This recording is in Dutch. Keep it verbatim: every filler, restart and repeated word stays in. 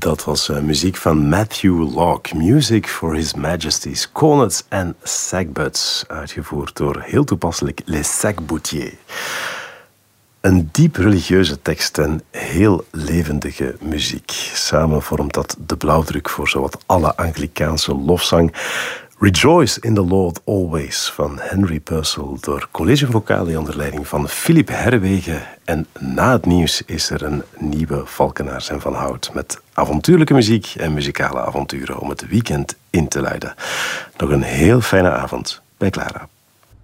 Dat was uh, muziek van Matthew Locke. Music for His Majesty's Cornets and Sagbutts. Uitgevoerd door heel toepasselijk Les Sac-Boutiers. Een diep religieuze tekst en heel levendige muziek. Samen vormt dat de blauwdruk voor zowat alle Anglikaanse lofzang. Rejoice in the Lord Always van Henry Purcell door College Vocale onder leiding van Philip Herwegen. En na het nieuws is er een nieuwe Valkenaars en Van Hout met avontuurlijke muziek en muzikale avonturen om het weekend in te luiden. Nog een heel fijne avond bij Clara.